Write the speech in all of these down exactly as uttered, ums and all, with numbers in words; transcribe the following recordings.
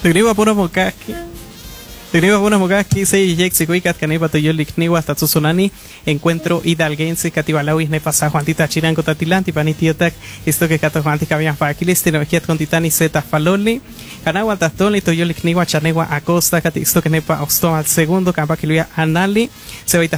Tugniwa pura mokaki. Tugniwa pura mokaki se yek sikuikat kaneba toyolik niwa hasta tsusunani. Encuentro hidalguense katibalawi nepasa Juantita Chirango Tatilanti panitiotak. Esto que kato Juanti kabian pa Aquiles tenojiat con titani zeta faloli. Kanagua tatoli toyolik niwa chanegua acosta kati esto que nepa osto al segundo kamba kiluya anali. Se vaita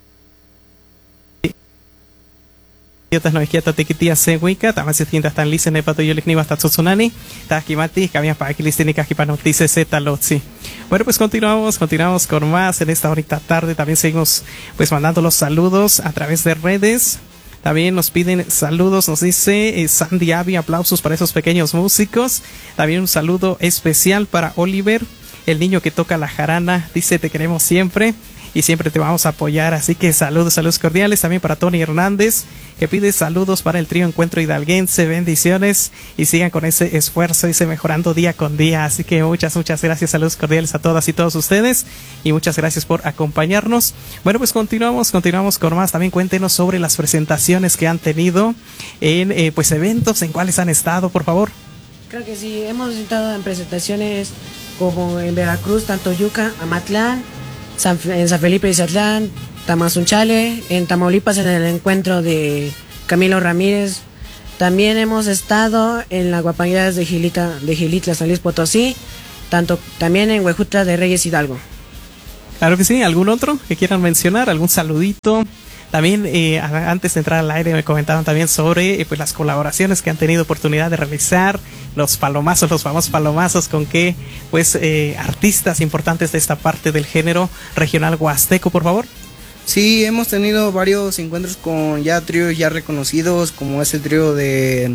Yotas no izquierda te quitia se wika, también se tienda tan lisa en el pato yo le hasta Tsusunani, Takimati, Kamian para aquí listénica que para noticias Z Lotzi. Bueno, pues continuamos, continuamos con más en esta horita tarde. También seguimos pues mandando los saludos a través de redes. También nos piden saludos, nos dice eh, Sandy Avi, aplausos para esos pequeños músicos. También un saludo especial para Oliver, el niño que toca la jarana, dice te queremos siempre. Y siempre te vamos a apoyar, así que saludos, saludos cordiales también para Tony Hernández, que pide saludos para el trío Encuentro Hidalguense, bendiciones y sigan con ese esfuerzo y se mejorando día con día, así que muchas, muchas gracias, saludos cordiales a todas y todos ustedes y muchas gracias por acompañarnos. Bueno, pues continuamos, continuamos con más, también cuéntenos sobre las presentaciones que han tenido en eh, pues eventos, en cuáles han estado, por favor. Creo que sí, hemos estado en presentaciones como en Veracruz, Tantoyuca, Amatlán, San, en San Felipe de Zatlán, Tamazunchale, en Tamaulipas en el encuentro de Camilo Ramírez. También hemos estado en las Guapangueras de Gilita, de Gilitla, San Luis Potosí, tanto también en Huejutla de Reyes Hidalgo. Claro que sí, ¿algún otro que quieran mencionar? ¿Algún saludito? También eh, antes de entrar al aire me comentaban también sobre eh, pues las colaboraciones que han tenido oportunidad de realizar, los palomazos, los famosos palomazos con qué pues eh, artistas importantes de esta parte del género regional huasteco, por favor. Sí, hemos tenido varios encuentros con ya tríos ya reconocidos, como ese trío de,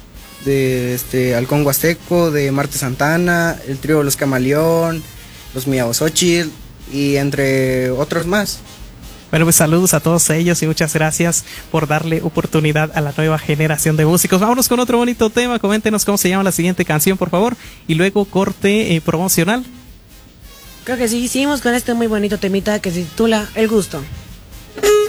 de este Halcón Huasteco, de Marte Santana, el trío Los Camaleón, los Miahuaxochitl y entre otros más. Bueno, pues saludos a todos ellos y muchas gracias por darle oportunidad a la nueva generación de músicos. Vámonos con otro bonito tema, coméntenos cómo se llama la siguiente canción, por favor, y luego corte eh, promocional. Creo que sí, seguimos con este muy bonito temita que se titula El Gusto.